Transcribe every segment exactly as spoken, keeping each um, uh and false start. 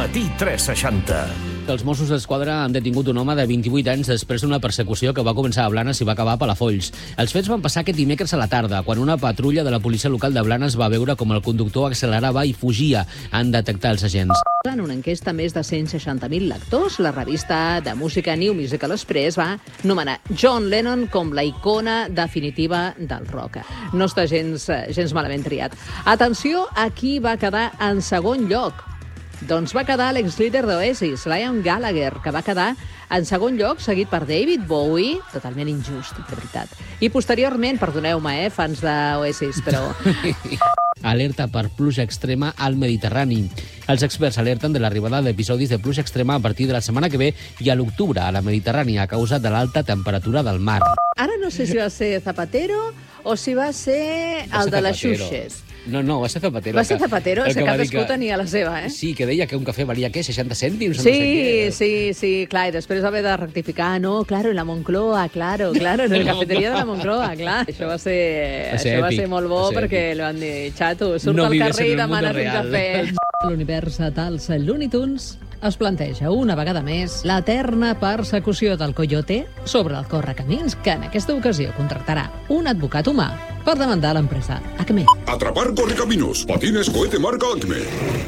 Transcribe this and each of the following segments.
Matí tres seixanta. Els Mossos d'Esquadra han detingut un home de vint-i-vuit anys després d'una persecució que va començar a Blanes i va acabar a Palafolls. Els fets van passar aquest dimecres a la tarda, quan una patrulla de la policia local de Blanes va veure com el conductor accelerava i fugia. Han detectat els agents. En una enquesta més de cent seixanta mil lectors, la revista de música New Musical Express va nomenar John Lennon com la icona definitiva del rock. No està gens, gens malament triat. Atenció a qui va quedar en segon lloc. Doncs va quedar l'ex-líder d'Oasis, Liam Gallagher, que va quedar en segon lloc, seguit per David Bowie, totalment injust, de veritat. I posteriorment, perdoneu-me, eh, fans d'Oasis, però... Alerta per pluja extrema al Mediterrani. Els experts alerten de l'arribada d'episodis de pluja extrema a partir de la setmana que ve i a l'octubre a la Mediterrània a causa de l'alta temperatura del mar. Ara no sé si va ser Zapatero o si va ser el de les Xuxes. No, no, va ser Zapatero. Va ser Zapatero, el que va dir cadascú tenia la seva, eh? Sí, que deia que un cafè valia, què, seixanta cèntims? Sí, no sé què. sí, sí, clar, i després va haver de rectificar. No, claro, en la Moncloa, claro, claro, en la cafeteria de la Moncloa, clar. Això va ser, va ser això va èpic, ser molt bo va ser perquè èpic. li van dir, xato, surt No al vives carrer en i el mundo demanes un real. cafè. L'univers dels Looney Tunes es planteja una vegada més l'eterna persecució del Coyote sobre el correcamins, que en aquesta ocasió contractarà un advocat humà per demandar l'empresa Acme. Atrapar correcaminos. Patines cohete marca Acme.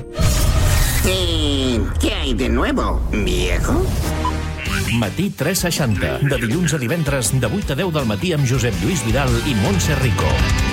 ¿Y qué hay de nuevo, viejo? Matí tres seixanta. De dilluns a divendres, de vuit a deu del matí amb Josep Lluís Vidal i Montse Rico.